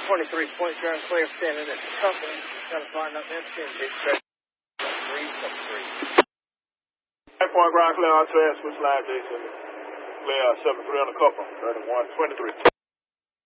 23 point turn clear, standing at the company. Trying to find out empty and big stretch. 3. 9 point ground clear, I'll switch line, Jason. Clear 7-3 on the couple, 31-23.